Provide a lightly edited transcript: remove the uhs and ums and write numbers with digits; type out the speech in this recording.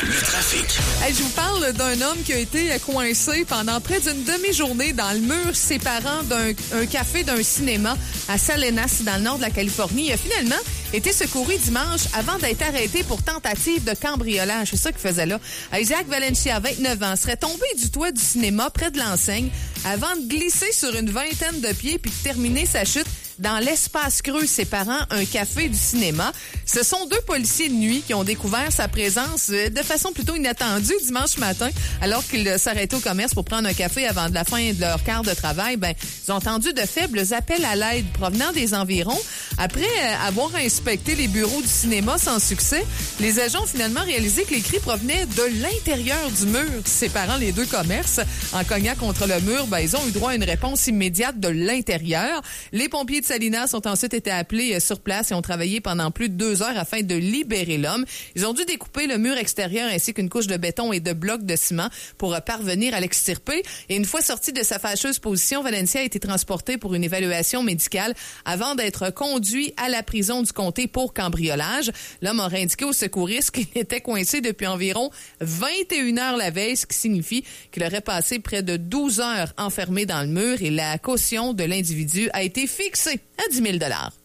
Le trafic. Hey, je vous parle d'un homme qui a été coincé pendant près d'une demi-journée dans le mur séparant un café d'un cinéma à Salinas, dans le nord de la Californie. Il a finalement été secouru dimanche avant d'être arrêté pour tentative de cambriolage. C'est ça qu'il faisait là. Isaac Valencia, 29 ans, serait tombé du toit du cinéma près de l'enseigne avant de glisser sur une vingtaine de pieds puis de terminer sa chute dans l'espace creux séparant un café du cinéma. Ce sont 2 policiers de nuit qui ont découvert sa présence de façon plutôt inattendue dimanche matin, alors qu'ils s'arrêtaient au commerce pour prendre un café avant la fin de leur quart de travail. Ils ont entendu de faibles appels à l'aide provenant des environs. Après avoir inspecté les bureaux du cinéma sans succès, les agents ont finalement réalisé que les cris provenaient de l'intérieur du mur séparant les 2 commerces. En cognant contre le mur, ils ont eu droit à une réponse immédiate de l'intérieur. Les pompiers de Salinas ont ensuite été appelés sur place et ont travaillé pendant plus de 2 heures afin de libérer l'homme. Ils ont dû découper le mur extérieur ainsi qu'une couche de béton et de blocs de ciment pour parvenir à l'extirper. Et une fois sorti de sa fâcheuse position, Valencia a été transporté pour une évaluation médicale avant d'être conduit à la prison du comté pour cambriolage. L'homme aurait indiqué aux secouristes qu'il était coincé depuis environ 21 heures la veille, ce qui signifie qu'il aurait passé près de 12 heures enfermé dans le mur et la caution de l'individu a été fixée à 10 000 $.